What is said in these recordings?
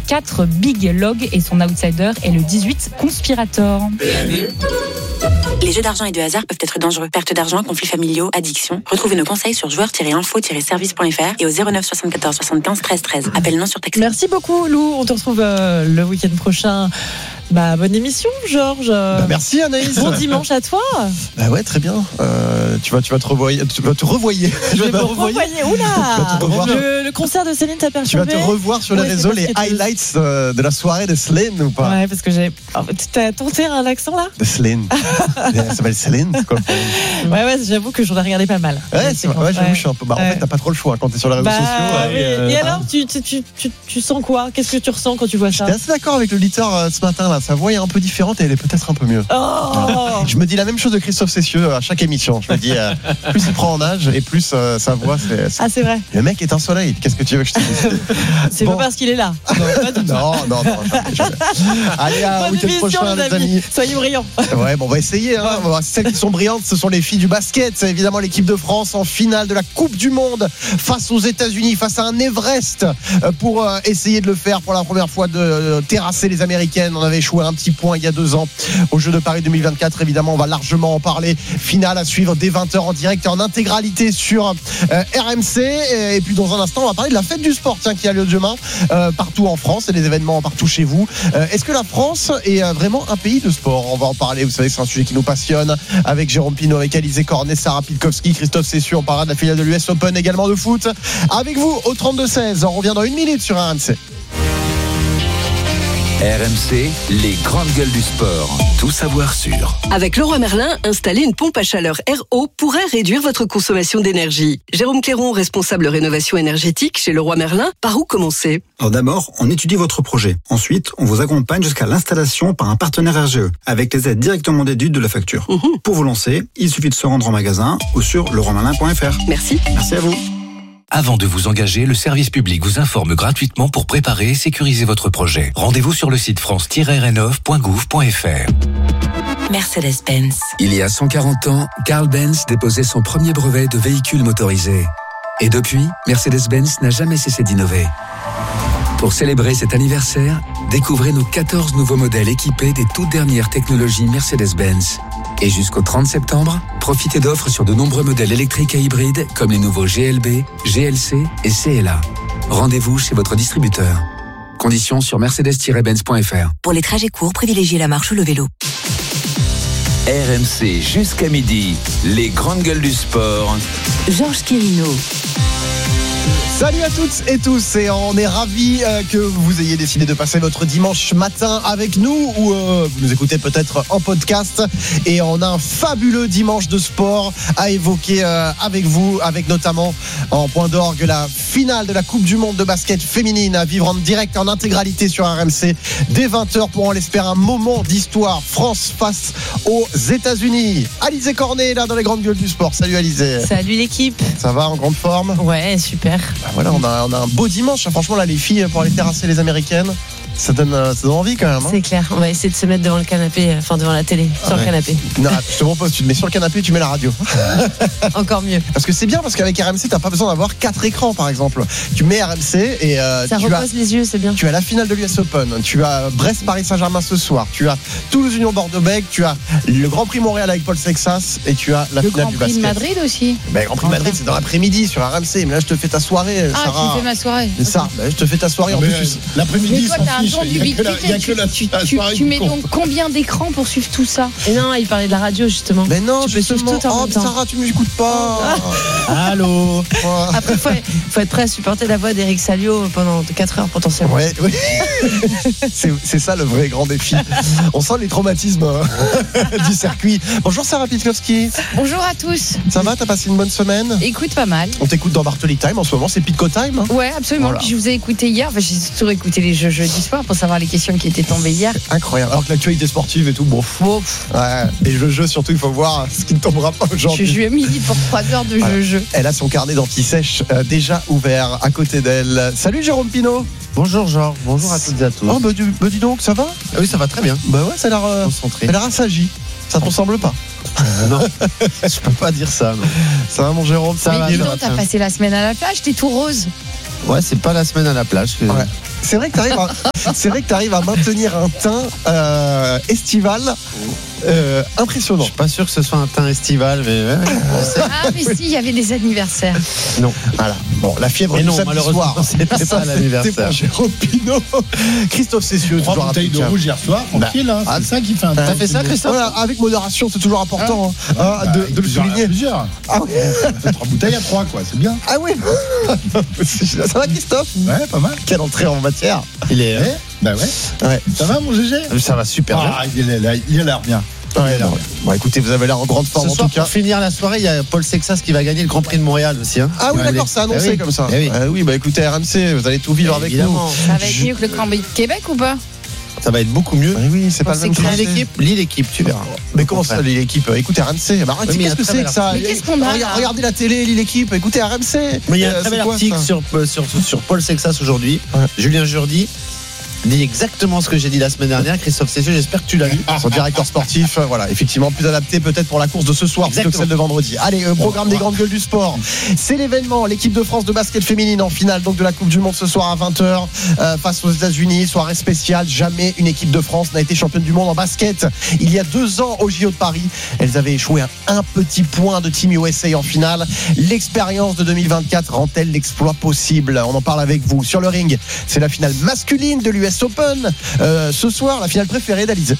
4 Big Log et son outsider est le 18 Conspirator. Les jeux d'argent et de hasard peuvent être dangereux. Perte d'argent, conflits familiaux, addiction. Retrouvez nos conseils sur joueurs-info-service.fr et au 09 74 75 13 13. Appel non surtaxé. Merci beaucoup Lou, on te retrouve le week-end prochain. Bonne émission Georges. Merci Anaïs. Bon dimanche à toi. Ouais, très bien. Tu vas te revoyer. Je vais me revoyer. Oula. Le concert de Céline t'a perturbé. Tu vas te revoir sur les réseaux les highlights de la soirée de Céline ou pas? Ouais, parce que tu t'as tenté un accent là. De Céline. Elle s'appelle Céline quoi. Ouais, j'avoue que j'en ai regardé pas mal. Ouais, c'est vrai. J'avoue, je suis un peu. En fait, t'as pas trop le choix quand t'es sur les réseaux sociaux. Et alors, tu sens quoi? Qu'est-ce que tu ressens quand tu vois ça? J'étais assez d'accord avec l'auditeur ce matin là. Sa voix est un peu différente et elle est peut-être un peu mieux. Je me dis la même chose de Christophe Cessieux à chaque émission. Je me dis plus il prend en âge et plus sa voix c'est. Ah c'est vrai. Le mec est un soleil. Qu'est-ce que tu veux que je te dise? C'est pas parce qu'il est là. Non. Allez, à week-end prochain les amis. Soyez brillants. Ouais, on va essayer. Celles qui sont brillantes, ce sont les filles du basket. C'est évidemment l'équipe de France en finale de la Coupe du Monde face aux États-Unis, face à un Everest pour essayer de le faire pour la première fois, de terrasser les Américaines. On avait échoué un petit point il y a 2 ans aux Jeux de Paris 2024. Évidemment, on va largement en parler. Finale à suivre dès 20h en direct et en intégralité sur RMC. Et puis dans un instant, on va parler de la fête du sport qui a lieu demain partout en France et des événements partout chez vous. Est-ce que la France est vraiment un pays de sport? On va en parler. Vous savez que c'est un sujet qui nous passionne. Avec Jérôme Pinault, avec Alizé Cornet, Sarah Pilkowski, Christophe Cessieux. On parlera de la finale de l'US Open, également de foot. Avec vous au 32-16. On revient dans 1 minute sur RMC. RMC, les grandes gueules du sport. Tout savoir sur. Avec Leroy Merlin, installer une pompe à chaleur RO pourrait réduire votre consommation d'énergie. Jérôme Cléron, responsable rénovation énergétique chez Leroy Merlin, par où commencer? Alors d'abord, on étudie votre projet. Ensuite, on vous accompagne jusqu'à l'installation par un partenaire RGE, avec les aides directement déduites de la facture. Pour vous lancer, il suffit de se rendre en magasin ou sur leroymerlin.fr. Merci. Merci à vous. Avant de vous engager, le service public vous informe gratuitement pour préparer et sécuriser votre projet. Rendez-vous sur le site france-renov.gouv.fr. Mercedes-Benz. Il y a 140 ans, Carl Benz déposait son premier brevet de véhicule motorisé. Et depuis, Mercedes-Benz n'a jamais cessé d'innover. Pour célébrer cet anniversaire, découvrez nos 14 nouveaux modèles équipés des toutes dernières technologies Mercedes-Benz. Et jusqu'au 30 septembre, profitez d'offres sur de nombreux modèles électriques et hybrides comme les nouveaux GLB, GLC et CLA. Rendez-vous chez votre distributeur. Conditions sur mercedes-benz.fr. Pour les trajets courts, privilégiez la marche ou le vélo. RMC jusqu'à midi, les grandes gueules du sport. Georges Quirino. Salut à toutes et tous, et on est ravis que vous ayez décidé de passer votre dimanche matin avec nous, ou vous nous écoutez peut-être en podcast, et on a un fabuleux dimanche de sport à évoquer avec vous, avec notamment en point d'orgue la finale de la Coupe du Monde de basket féminine à vivre en direct, en intégralité sur RMC dès 20h pour, on l'espère, un moment d'histoire. France face aux États-Unis. Alizé Cornet est là dans les grandes gueules du sport. Salut Alizé. Salut l'équipe. Ça va, en grande forme? Ouais, super. Voilà, on a un beau dimanche. Franchement, là, les filles, pour aller terrasser les Américaines, ça donne envie quand même. C'est clair. On va essayer de se mettre devant le canapé, devant la télé, sur le canapé. Non, je te propose, tu te mets sur le canapé et tu mets la radio. Encore mieux. Parce que c'est bien, parce qu'avec RMC, t'as pas besoin d'avoir 4 écrans, par exemple. Tu mets RMC et ça repose les yeux, c'est bien. Tu as la finale de l'US Open, tu as Brest-Paris Saint-Germain ce soir, tu as Toulouse-Union Bordeaux-Bègles, tu as le Grand Prix Montréal avec Paul Sexas et tu as la finale du basket. Le Grand Prix de Madrid aussi. Le Grand Prix de Madrid, c'est dans l'après-midi sur RMC. Mais là, je te fais ta soirée, Sarah. Ah, tu fais ma soirée. C'est ça, je te fais ta soirée. En plus, l'après-midi, mais toi, t'as un temps du Big tu mets donc combien d'écrans pour suivre tout ça? Et non, il parlait de la radio justement. Mais non, tu peux suivre tout en même temps. Sarah, tu m'écoutes pas. Allô. Après, faut être prêt à supporter la voix d'Eric Salio pendant 4 heures potentiellement. Ouais. C'est ça le vrai grand défi. On sent les traumatismes du circuit. Bonjour Sarah Pilkowski. Bonjour à tous. Ça va, t'as passé une bonne semaine? Écoute, pas mal. On t'écoute dans Bartoli Time en ce moment, c'est Pitco Time. Ouais, absolument. Voilà. Puis je vous ai écouté hier, j'ai surtout écouté les jeux du soir pour savoir les questions qui étaient tombées hier. Incroyable. Alors que l'actualité sportive et tout, bon. Ouais. Et le jeu, surtout, il faut voir ce qui ne tombera pas aujourd'hui. Je suis à midi pour 3 heures de jeu. Elle a son carnet d'anti-sèche déjà ouvert à côté d'elle. Salut Jérôme Pinault. Bonjour Georges, bonjour à toutes et à tous. Oh dis donc, ça va? Oui, ça va très bien. Bah ouais, ça a l'air concentré. Ça a l'air assagi. Ça te ressemble pas? Non, je peux pas dire ça. Non. Ça va mon Jérôme? Ça va. Mais dis donc, t'as passé la semaine à la plage, t'es tout rose. Ouais, c'est pas la semaine à la plage. Ouais. C'est vrai que tu arrives à maintenir un teint estival impressionnant. Je suis pas sûr que ce soit un teint estival, mais Ah, mais si, il y avait des anniversaires. non. Voilà. Bon, la fièvre Mais du non, samedi malheureusement, soir. c'était ça l'anniversaire. C'était pour Jérôme Pinault. Christophe Cessieux, 3 toujours bouteilles de impeccable. rouge hier soir, tranquille, hein, c'est ça qui fait un. T'as fait ça, Christophe? Voilà, avec modération, c'est toujours important de le souligner. Plusieurs. Ah oui. 3 bouteilles à 3, quoi, c'est bien. Ah oui. Ça va, Christophe? Ouais, pas mal. Quelle entrée en matière. Il est. Ouais, bah ouais. Ouais. Ça va, mon GG? Ça va super bien. Ah, il a l'air bien. Ouais, non. Bon, écoutez, vous avez l'air en grande forme Ce en soir, tout cas. pour finir la soirée, il y a Paul Sexas qui va gagner le Grand Prix de Montréal aussi. Hein. Ah oui, d'accord, c'est annoncé oui. comme ça. Eh oui. Oui, bah écoutez, RMC, vous allez tout vivre avec Évidemment. Ça va être mieux que le Grand Prix de Québec ou pas? Ça va être beaucoup mieux. nous. Oui, c'est pas le même c'est truc. Lis l'équipe, tu verras. Mais comment ça, l'équipe? Écoutez, RMC. Bah, Oui, mais qu'est-ce que c'est que ça? Mais qu'est-ce qu'on a, là Regardez la télé, lis l'équipe. Écoutez, RMC. Mais il y a un très C'est bel quoi, article ça sur Paul Sexas aujourd'hui. Ouais. Julien Jourdi dit exactement ce que j'ai dit la semaine dernière. Christophe Cessieux, j'espère que tu l'as lu. Son directeur sportif, voilà, effectivement, plus adapté peut-être pour la course de ce soir plutôt que celle de vendredi. Allez, programme des grandes gueules du sport. C'est l'événement, l'équipe de France de basket féminine en finale donc de la Coupe du Monde ce soir à 20h face aux États-Unis. Soirée spéciale. Jamais une équipe de France n'a été championne du monde en basket. Il y a 2 ans au JO de Paris, elles avaient échoué à un petit point de Team USA en finale. L'expérience de 2024 rend-elle l'exploit possible? On en parle avec vous. Sur le ring, c'est la finale masculine de l'US Open. Ce soir, la finale préférée d'Alizé.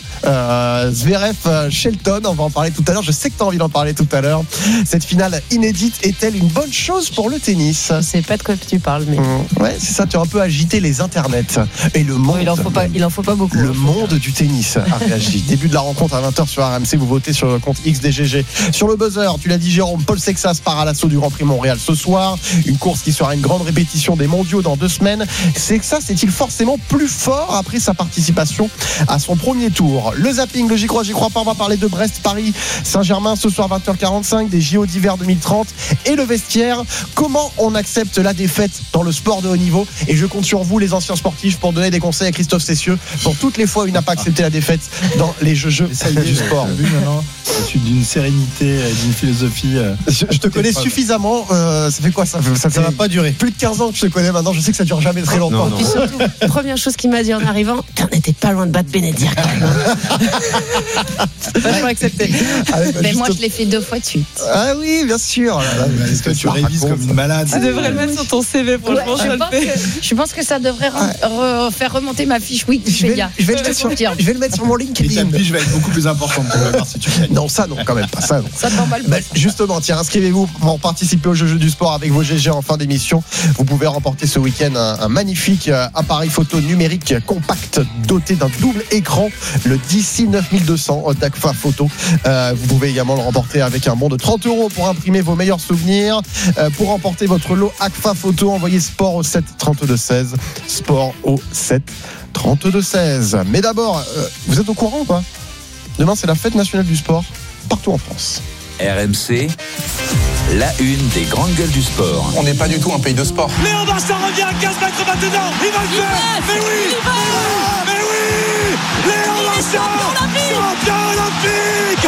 Zverev Shelton, on va en parler tout à l'heure. Je sais que tu as envie d'en parler tout à l'heure. Cette finale inédite est-elle une bonne chose pour le tennis? Je sais pas de quoi tu parles, mais. Ouais, c'est ça, tu as un peu agité les internets et le monde. Il en faut pas beaucoup. Le monde du tennis a réagi. Début de la rencontre à 20h sur RMC. Vous votez sur le compte XDGG. Sur le buzzer, tu l'as dit, Jérôme, Paul Sexas part à l'assaut du Grand Prix Montréal ce soir. Une course qui sera une grande répétition des mondiaux dans 2 semaines. Sexas est-il forcément plus fort après sa participation à son premier tour? Le zapping, le j'y crois pas. On va parler de Brest, Paris, Saint-Germain ce soir 20h45, des JO d'hiver 2030 et le vestiaire. Comment on accepte la défaite dans le sport de haut niveau? Et je compte sur vous, les anciens sportifs, pour donner des conseils à Christophe Cessieux pour toutes les fois où il n'a pas accepté la défaite dans les jeux du sport. Vu maintenant, je suis d'une sérénité et d'une philosophie. Je te connais suffisamment. Ça fait quoi ça va pas durer. Plus de 15 ans que je te connais maintenant. Je sais que ça dure jamais très longtemps. Puis surtout, première chose qu'il m'a dit en arrivant, t'en étais pas loin de battre Bénédire quand même. Vachement accepté. Mais moi, je l'ai fait 2 fois de suite. Ah oui, bien sûr. Est-ce que tu révises comme une malade? Tu devrais le mettre sur ton CV, franchement, Je pense que ça devrait faire remonter ma fiche Wikipédia. Je vais le mettre sur mon Et ta LinkedIn. fiche va être beaucoup plus importante pour voir si tu gagnes. Non, ça non, quand même pas ça. Non. Ça t'emballe pas. Ben, justement, tiens, inscrivez-vous pour participer au jeu du sport avec vos GG en fin d'émission. Vous pouvez remporter ce week-end un magnifique appareil photo numérique compact doté d'un double écran, le DC 9200 d'Agfa Photo. Vous pouvez également le remporter avec un bon de 30 € pour imprimer vos meilleurs souvenirs. Pour remporter votre lot Agfa Photo, envoyez sport au 7 32 16. Sport au 7 32 16. Mais d'abord, vous êtes au courant ou pas? Demain, c'est la fête nationale du sport partout en France. RMC, la une des grandes gueules du sport. On n'est pas du tout un pays de sport. Léon Vincent revient à 15 mètres maintenant. Il va le faire. Mais oui. Mais oui. Léon Vincent, champion olympique.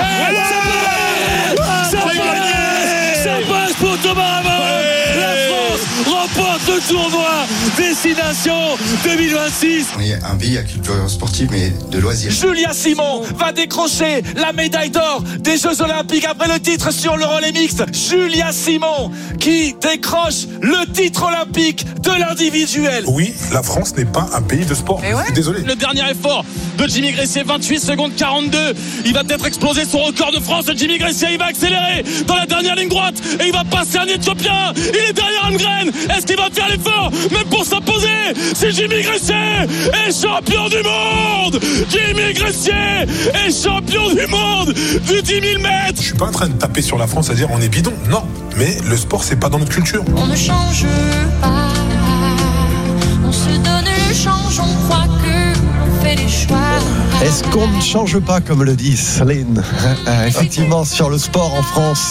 Ça passe pour Thomas Ramos. La France remporte le tournoi Destination 2026. On est un pays à culture sportive, mais de loisirs. Julia Simon va décrocher la médaille d'or des Jeux Olympiques après le titre sur le relais mixte. Julia Simon qui décroche le titre olympique de l'individuel. Oui, la France n'est pas un pays de sport. Désolé. Le dernier effort de Jimmy Gressier, 28 secondes 42. Il va peut-être exploser son record de France. Jimmy Gressier, il va accélérer dans la dernière ligne droite et il va passer un Éthiopien. Il est derrière Almgren. Est-ce qu'il va faire l'effort même pour s'imposer? C'est Jimmy Gressier est champion du monde. Jimmy Gressier est champion du monde du 10 000 mètres. Je suis pas en train de taper sur la France à dire on est bidon. Non, mais le sport c'est pas dans notre culture. On ne change pas. On se donne le change. On croit que l'on fait les choix. Est-ce qu'on ne change pas, comme le dit Céline? Effectivement, sur le sport en France,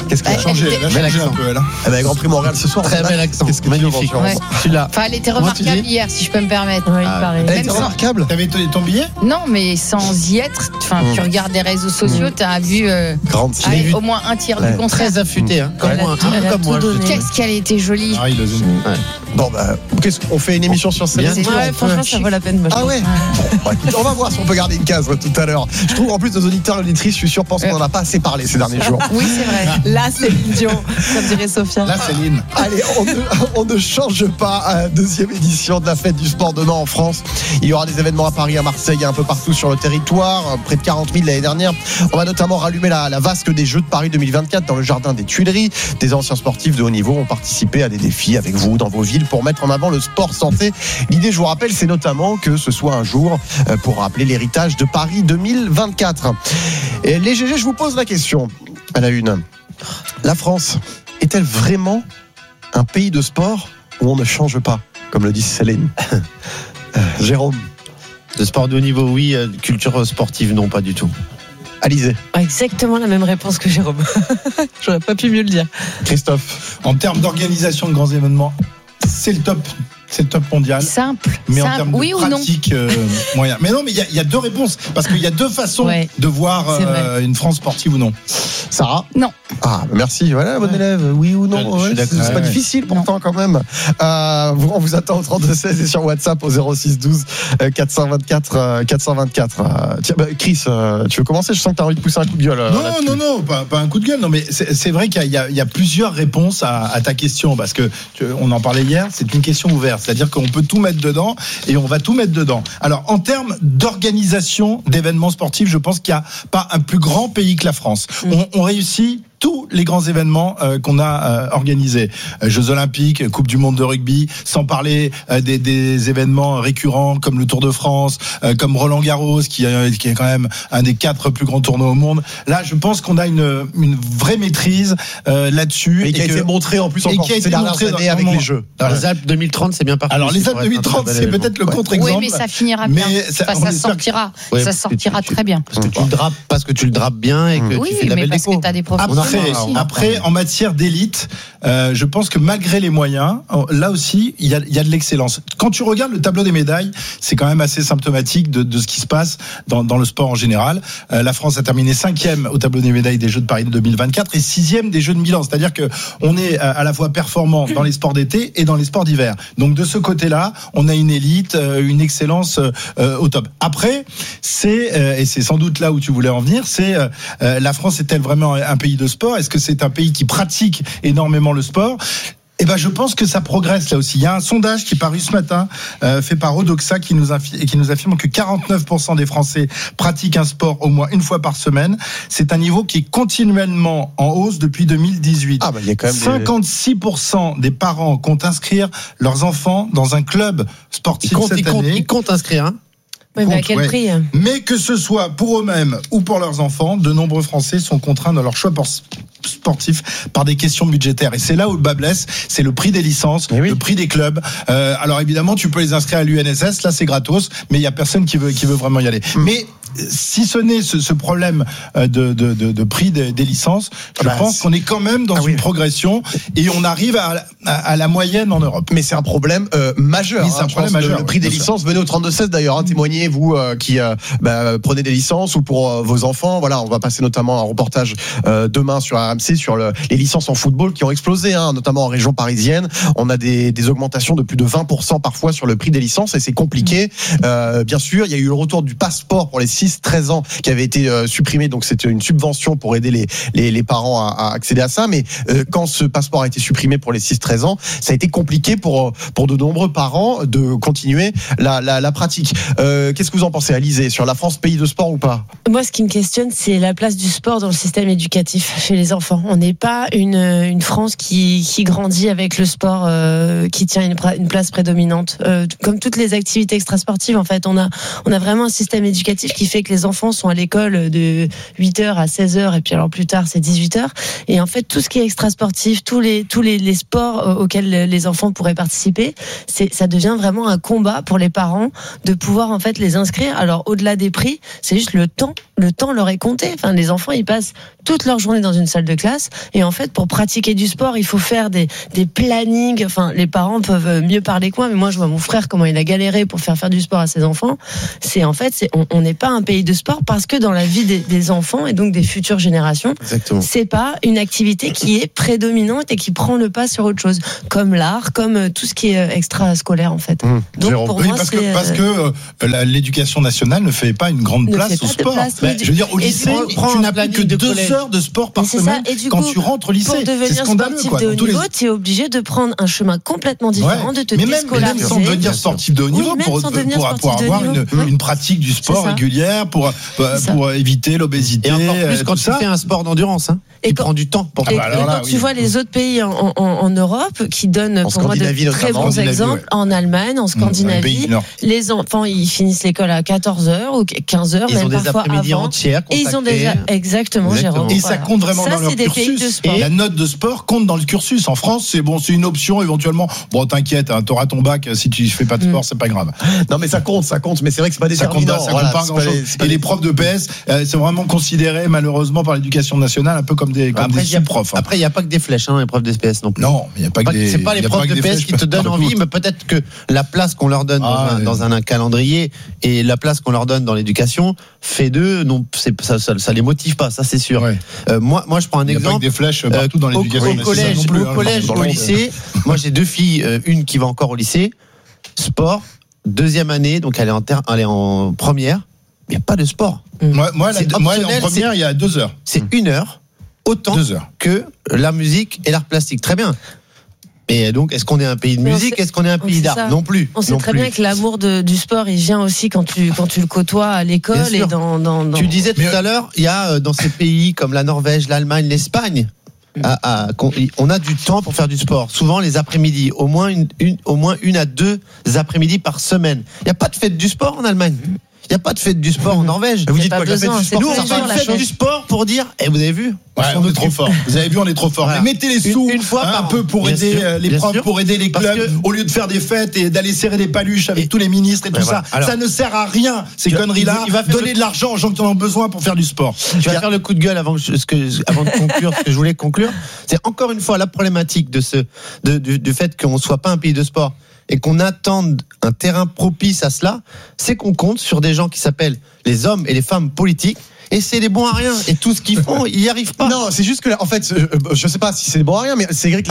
Qu'est-ce qu'elle a changé? Elle a changé un peu, elle. Elle a Grand Prix Montréal ce soir. Très bel accent. Qu'est-ce que magnifique. tu l'as. Enfin, elle était remarquable hier, si je peux me permettre. Oui, pareil. Elle était remarquable. T'avais ton billet? Non, mais sans y être, tu regardes les réseaux sociaux, t'as vu au moins un tiers du concert. Très affûté, hein. Comme moi. Qu'est-ce qu'elle était jolie. Bon, qu'est-ce qu'on fait une émission sur scène? Franchement, ça vaut la peine. Ah ouais. On va voir si on peut garder une case tout à l'heure. Je trouve en plus nos auditeurs et auditrices, je suis sûr, pensent qu'on n'en a pas assez parlé ces derniers jours. Oui, c'est vrai. Là, c'est Dion, comme dirait Sophia. Là, Céline. Allez, on ne change pas. Deuxième édition de la fête du sport demain en France. Il y aura des événements à Paris, à Marseille, un peu partout sur le territoire. Près de 40 000 l'année dernière. On va notamment rallumer la vasque des Jeux de Paris 2024 dans le jardin des Tuileries. Des anciens sportifs de haut niveau ont participé à des défis avec vous dans vos villes pour mettre en avant le sport santé. L'idée, je vous rappelle, c'est notamment que ce soit un jour pour rappeler l'héritage de Paris 2024. Et les GG, je vous pose la question à la une. La France est-elle vraiment un pays de sport où on ne change pas, comme le dit Céline? Jérôme. De sport de haut niveau, oui. Culture sportive, non, pas du tout. Alizé. Exactement la même réponse que Jérôme. J'aurais pas pu mieux le dire. Christophe. En termes d'organisation de grands événements, c'est le top. C'est le top mondial. Simple. Mais Simple. en termes oui de ou non pratique, moyen. Mais non, mais il y a deux réponses. Parce qu'il y a deux façons de voir une France sportive ou non. Sarah? Non. Ah, merci. Voilà, bon élève. Oui ou non? C'est pas difficile pourtant quand même. On vous attend au 32-16 et sur WhatsApp au 06-12 424 424. Tiens, Chris, tu veux commencer? Je sens que tu as envie de pousser un coup de gueule. Non, pas un coup de gueule. Non, mais c'est vrai qu'il y a plusieurs réponses à ta question. Parce que on en parlait hier, c'est une question ouverte. C'est-à-dire qu'on peut tout mettre dedans et on va tout mettre dedans. Alors, en termes d'organisation d'événements sportifs, je pense qu'il n'y a pas un plus grand pays que la France. On réussit tous les grands événements qu'on a organisés. Jeux Olympiques, Coupe du Monde de rugby, sans parler des événements récurrents comme le Tour de France, comme Roland Garros, qui est quand même un des 4 plus grands tournois au monde. Là, je pense qu'on a une vraie maîtrise là-dessus. Et qui a été montré en plus encore ces dernières années avec les Jeux. Alors, les Alpes 2030, c'est bien parti. Alors, les Alpes 2030, c'est peut-être le contre-exemple. Oui, mais ça finira bien. Ça sortira. Ça sortira très bien. Parce que tu le drapes bien et que tu fais de la belle déco. Parce que tu as des professionnels. Après, en matière d'élite, je pense que malgré les moyens, là aussi, il y a de l'excellence. Quand tu regardes le tableau des médailles, c'est quand même assez symptomatique de ce qui se passe dans le sport en général. La France a terminé 5e au tableau des médailles des Jeux de Paris 2024 et 6e des Jeux de Milan. C'est-à-dire que on est à la fois performant dans les sports d'été et dans les sports d'hiver. Donc de ce côté-là, on a une élite, une excellence au top. Après, et c'est sans doute là où tu voulais en venir, c'est la France est-elle vraiment un pays de sport? Est-ce que c'est un pays qui pratique énormément le sport? Eh ben, je pense que ça progresse là aussi. Il y a un sondage qui est paru ce matin, fait par Odoxa, qui nous affirme que 49% des Français pratiquent un sport au moins une fois par semaine. C'est un niveau qui est continuellement en hausse depuis 2018. Ah, il y a quand même 56% des parents comptent inscrire leurs enfants dans un club sportif cette année. Ils comptent inscrire, hein? Oui, mais à quel prix? Mais que ce soit pour eux-mêmes ou pour leurs enfants, de nombreux Français sont contraints dans leur choix sportif par des questions budgétaires. Et c'est là où le bas blesse, c'est le prix des licences, le prix des clubs. Alors évidemment, tu peux les inscrire à l'UNSS, là c'est gratos, mais il y a personne qui veut vraiment y aller. Mais si ce n'est ce problème de prix des licences, je pense qu'on est quand même dans une progression et on arrive à la moyenne en Europe. Mais c'est un problème majeur. Oui, c'est un problème majeur. Le prix des licences, venez au 32-16 d'ailleurs, témoignez vous qui prenez des licences ou pour vos enfants. Voilà, on va passer notamment un reportage demain sur RMC sur les licences en football qui ont explosé, notamment en région parisienne. On a des augmentations de plus de 20% parfois sur le prix des licences et c'est compliqué. Bien sûr, il y a eu le retour du passeport pour les 6-13 ans qui avait été supprimé, donc c'était une subvention pour aider les parents à accéder à ça. Mais quand ce passeport a été supprimé pour les 6-13 ans, ça a été compliqué pour de nombreux parents de continuer la pratique. Qu'est-ce que vous en pensez, Alizé, sur la France, pays de sport ou pas? Moi, ce qui me questionne, c'est la place du sport dans le système éducatif chez les enfants. On n'est pas une France qui grandit avec le sport, qui tient une place prédominante. Comme toutes les activités extrasportives, en fait, on a vraiment un système éducatif qui fait que les enfants sont à l'école de 8h à 16h et puis alors plus tard c'est 18h. Et en fait, tout ce qui est extra-sportif, tous les sports auxquels les enfants pourraient participer, ça devient vraiment un combat pour les parents de pouvoir en fait les inscrire. Alors au-delà des prix, c'est juste le temps leur est compté. Enfin, les enfants, ils passent toute leur journée dans une salle de classe et en fait, pour pratiquer du sport, il faut faire des plannings. Enfin, les parents peuvent mieux parler que moi, mais moi, je vois mon frère comment il a galéré pour faire du sport à ses enfants. On n'est pas un pays de sport parce que dans la vie des enfants et donc des futures générations, exactement, c'est pas une activité qui est prédominante et qui prend le pas sur autre chose, comme l'art, comme tout ce qui est extra-scolaire en fait. Donc pour moi, parce que l'éducation nationale ne fait pas une grande place au sport. Je veux dire, au lycée, tu n'as plus que 2 heures de sport par semaine quand tu rentres au lycée. Pour devenir sportif de haut niveau, tu es obligé de prendre un chemin complètement différent, de te déscolariser. Même sans devenir sportif de haut niveau, pour avoir une pratique du sport régulière, pour éviter l'obésité. Et encore plus quand tu fais un sport d'endurance, qui prend du temps pour toi. Quand tu vois les autres pays en Europe qui donnent pour moi de très bons exemples, en Allemagne, en Scandinavie, les enfants ils finissent l'école à 14h ou 15h, même parfois avant. Entière, et ils ont déjà exactement. Jérôme. Et ça compte vraiment dans leur cursus. Et la note de sport compte dans le cursus. En France, c'est une option éventuellement. Bon, t'inquiète, t'auras ton bac. Si tu fais pas de sport, c'est pas grave. Non, mais ça compte. Mais c'est vrai que c'est pas déterminant. Ça compte pas grand-chose. Et les profs de PS, c'est vraiment considéré malheureusement par l'éducation nationale un peu comme des sous-profs. Après, il y a pas que des flèches, les profs de SPS non plus. Non, il y a pas que des. C'est pas les profs de PS qui te donnent envie, mais peut-être que la place qu'on leur donne dans un calendrier et la place qu'on leur donne dans l'éducation fait d'eux, non, ça les motive pas, ça c'est sûr. Moi, je prends un exemple. Il y a pas que des flèches partout dans l'éducation nationale. Au collège, au lycée, moi j'ai 2 filles, une qui va encore au lycée, sport, 2e année, donc elle est en première. Il n'y a pas de sport. Moi, elle est en première, il y a 2 heures. C'est 1 heure, autant que la musique et l'art plastique. Très bien. Et donc, est-ce qu'on est un pays de musique? Est-ce qu'on est un pays d'art? Non plus. On sait très bien que l'amour du sport, il vient aussi quand tu le côtoies à l'école et dans. Tu disais tout à l'heure, il y a dans ces pays comme la Norvège, l'Allemagne, l'Espagne, on a du temps pour faire du sport. Souvent les après-midi, au moins une à 2 après-midi par semaine. Il n'y a pas de fête du sport en Allemagne. Il n'y a pas de fête du sport en Norvège. Vous dites quoi, la fête du sport? Nous, on fait une fête du sport pour dire, vous avez vu? On est trop fort. Vous avez vu, on est trop fort. Voilà. Mais mettez les sous une fois un peu pour aider les profs, pour aider les clubs, au lieu de faire des fêtes et d'aller serrer des paluches avec tous les ministres et tout ça. Alors, ça ne sert à rien, ces conneries-là. Il va donner de l'argent aux gens qui en ont besoin pour faire du sport. Tu vas faire le coup de gueule avant de conclure ce que je voulais conclure. C'est encore une fois la problématique du fait qu'on ne soit pas un pays de sport et qu'on attende un terrain propice à cela, c'est qu'on compte sur des gens qui s'appellent les hommes et les femmes politiques. Et c'est des bons à rien. Et tout ce qu'ils font, ils n'y arrivent pas. Non, c'est juste que, en fait, je sais pas si c'est des bons à rien, mais c'est vrai que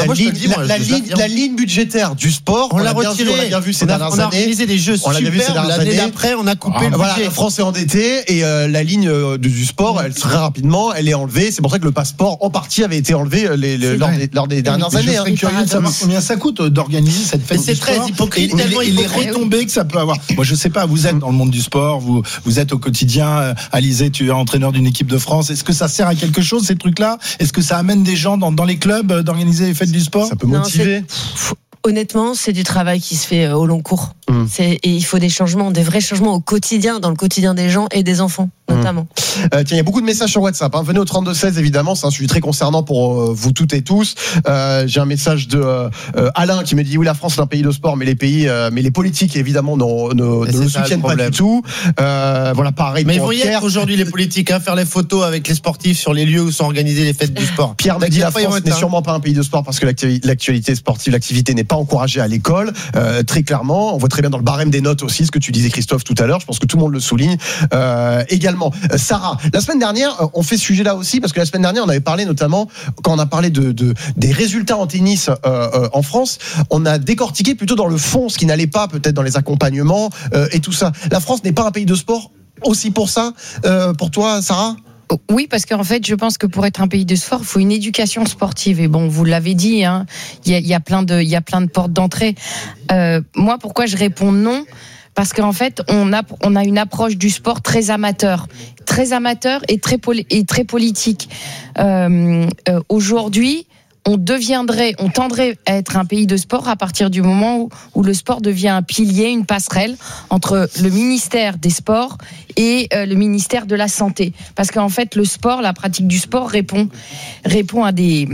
la ligne budgétaire du sport, on l'a retirée. On l'a bien vu ces dernières années. On a organisé des jeux superbes. L'année d'après, on a coupé le budget. Voilà, la France est endettée et la ligne du sport, elle très rapidement, elle est enlevée. C'est pour ça que le passeport, en partie, avait été enlevé lors des dernières années. Je serais curieux de savoir combien ça coûte d'organiser cette fête. C'est très hypocrite. Et les retombées que ça peut avoir. Moi, je sais pas, vous êtes dans le monde du sport, vous êtes au quotidien. Alizé, tu es entraîneur d'une équipe de France. Est-ce que ça sert à quelque chose, ces trucs-là? Est-ce que ça amène des gens dans les clubs d'organiser les fêtes du sport? Ça peut motiver. Honnêtement, c'est du travail qui se fait au long cours. Et il faut des changements, des vrais changements au quotidien, dans le quotidien des gens et des enfants, notamment. Tiens, il y a beaucoup de messages sur WhatsApp. Venez au 32-16, évidemment, c'est un sujet très concernant pour vous toutes et tous. J'ai un message de Alain qui me dit oui, la France est un pays de sport, mais les politiques, évidemment, ne le soutiennent pas du tout. Voilà, pareil. Mais ils vont y être aujourd'hui, les politiques, faire les photos avec les sportifs sur les lieux où sont organisées les fêtes du sport. Pierre me dit la France n'est sûrement pas un pays de sport parce que l'actualité sportive, l'activité n'est pas encouragée à l'école. Très clairement, on voit très bien dans le barème des notes aussi ce que tu disais, Christophe, tout à l'heure. Je pense que tout le monde le souligne. Également, Sarah, la semaine dernière, on fait ce sujet-là aussi parce que la semaine dernière, on avait parlé notamment quand on a parlé des résultats en tennis en France, on a décortiqué plutôt dans le fond ce qui n'allait pas, peut-être dans les accompagnements et tout ça. La France n'est pas un pays de sport aussi pour ça, pour toi, Sarah? Oui, parce qu'en fait, je pense que pour être un pays de sport, il faut une éducation sportive. Et bon, vous l'avez dit, il y a plein de portes d'entrée. Moi, pourquoi je réponds non? Parce qu'en fait, on a une approche du sport très amateur et très politique. Aujourd'hui, on tendrait à être un pays de sport à partir du moment où le sport devient un pilier, une passerelle entre le ministère des Sports et le ministère de la Santé. Parce qu'en fait, le sport, la pratique du sport répond à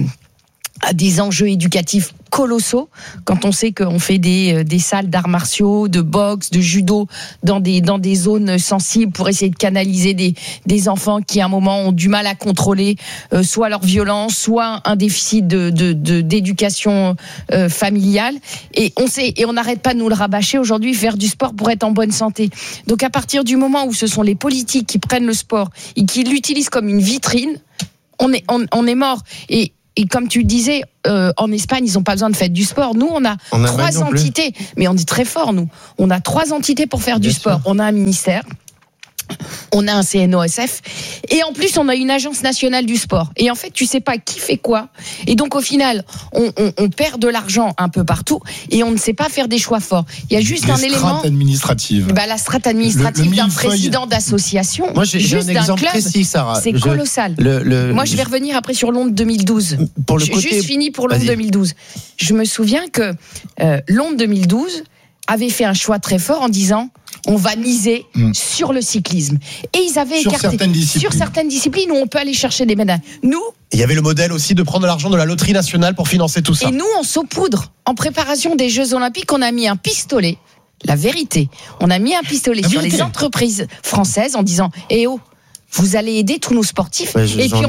des enjeux éducatifs colossaux, quand on sait qu'on fait des salles d'arts martiaux, de boxe, de judo dans des zones sensibles pour essayer de canaliser des enfants qui à un moment ont du mal à contrôler soit leur violence, soit un déficit d'éducation familiale, et on n'arrête pas de nous le rabâcher aujourd'hui, faire du sport pour être en bonne santé. Donc à partir du moment où ce sont les politiques qui prennent le sport et qui l'utilisent comme une vitrine, on est mort. Et comme tu le disais, en Espagne, ils n'ont pas besoin de faire du sport. Nous, on a 3 entités, mais on dit très fort, nous. On a 3 entités pour faire du sport. On a un ministère, on a un CNOSF, et en plus, on a une agence nationale du sport. Et en fait, tu sais pas qui fait quoi. Et donc, au final, on perd de l'argent un peu partout, et on ne sait pas faire des choix forts. Il y a juste un élément. La strate administrative. La strate administrative d'un président d'association. Moi, j'ai un exemple précis, Sarah. C'est colossal. Moi, je vais revenir après sur Londres 2012. J'ai juste fini pour Londres 2012. Je me souviens que Londres 2012 avait fait un choix très fort en disant on va miser sur le cyclisme. Et ils avaient écarté sur certaines disciplines où on peut aller chercher des médailles. Nous, il y avait le modèle aussi de prendre l'argent de la loterie nationale pour financer tout ça. Et nous, on saupoudre. En préparation des Jeux Olympiques, on a mis un pistolet. La vérité, on a mis un pistolet sur les entreprises françaises en disant vous allez aider tous nos sportifs, et puis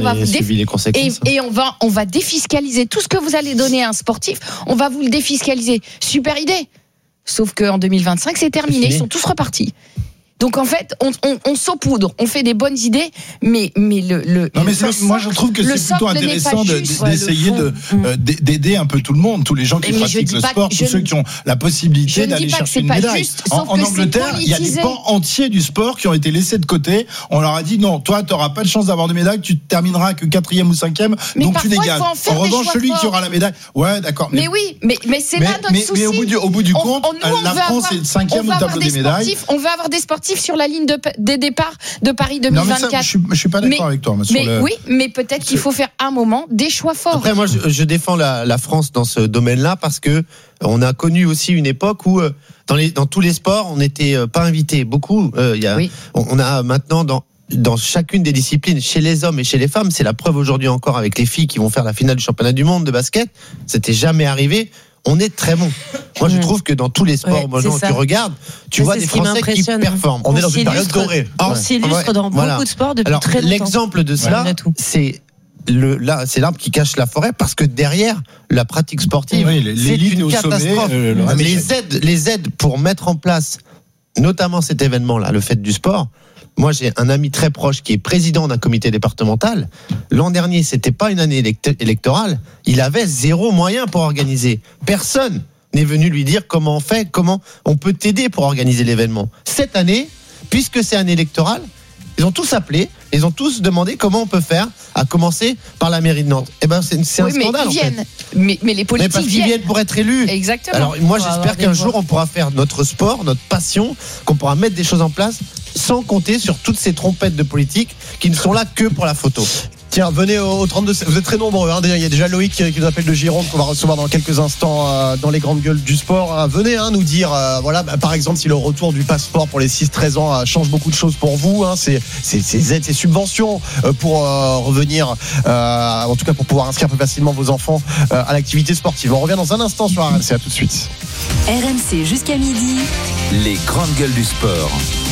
on va défiscaliser tout ce que vous allez donner à un sportif. On va vous le défiscaliser. Super idée. Sauf qu'en 2025, c'est terminé. Ils sont tous repartis. Donc en fait, on saupoudre, on fait des bonnes idées, mais moi je trouve que c'est plutôt intéressant d'essayer d'aider un peu tout le monde, tous les gens qui pratiquent le sport, tous ceux qui ont la possibilité d'aller chercher une médaille. En Angleterre, il y a des pans entiers du sport qui ont été laissés de côté. On leur a dit non, toi tu n'auras pas de chance d'avoir de médaille, tu termineras que 4e ou 5e, donc tu dégages. En revanche, celui qui aura la médaille, ouais d'accord. Mais c'est là notre souci. Mais au bout du compte, la France est 5e au tableau des médailles. On veut avoir des sportifs sur la ligne des départs de Paris 2024. Non, mais ça, je suis pas d'accord avec toi. Mais peut-être qu'il faut faire un moment des choix forts. Après, moi, je défends la France dans ce domaine-là parce que on a connu aussi une époque où dans tous les sports, on n'était pas invités. Beaucoup. On a maintenant dans chacune des disciplines, chez les hommes et chez les femmes, c'est la preuve aujourd'hui encore avec les filles qui vont faire la finale du championnat du monde de basket. C'était jamais arrivé. On est très bon. Moi, je trouve que dans tous les sports, tu regardes, tu vois des Français qui performent. On est dans une période dorée. On s'illustre dans beaucoup de sports depuis très longtemps. L'exemple de cela, c'est l'arbre qui cache la forêt, parce que derrière la pratique sportive, c'est une catastrophe. Les aides pour mettre en place, notamment cet événement-là, le Fête du sport. Moi, j'ai un ami très proche qui est président d'un comité départemental. L'an dernier, c'était pas une année électorale. Il avait 0 moyen pour organiser. Personne n'est venu lui dire comment on fait, comment on peut t'aider pour organiser l'événement. Cette année, puisque c'est année électorale, ils ont tous appelé, ils ont tous demandé comment on peut faire, à commencer par la mairie de Nantes. Eh ben, c'est un scandale. Mais les politiques parce qu'ils viennent pour être élus. Exactement. Alors moi, j'espère qu'un jour, on pourra faire notre sport, notre passion, qu'on pourra mettre des choses en place, sans compter sur toutes ces trompettes de politique qui ne sont là que pour la photo. Tiens, venez au 32. Vous êtes très nombreux. Il y a déjà Loïc qui nous appelle de Gironde, qu'on va recevoir dans quelques instants dans les grandes gueules du sport. Venez nous dire, par exemple, si le retour du passeport pour les 6-13 ans change beaucoup de choses pour vous. Ces aides, ces subventions pour revenir, en tout cas pour pouvoir inscrire plus facilement vos enfants à l'activité sportive. On revient dans un instant sur RMC. À tout de suite. RMC jusqu'à midi. Les grandes gueules du sport.